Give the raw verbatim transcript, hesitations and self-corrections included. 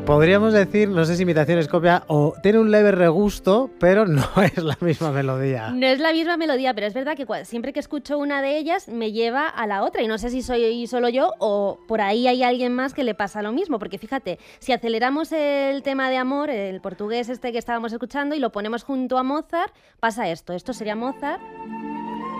podríamos decir, no sé si imitación es copia o tiene un leve regusto, pero no es la misma melodía. No es la misma melodía, pero es verdad que siempre que escucho una de ellas me lleva a la otra y no sé si soy solo yo o por ahí hay alguien más que le pasa lo mismo, porque fíjate, si aceleramos el tema de amor, el portugués este que estábamos escuchando y lo ponemos junto a Mozart, pasa esto, esto sería Mozart.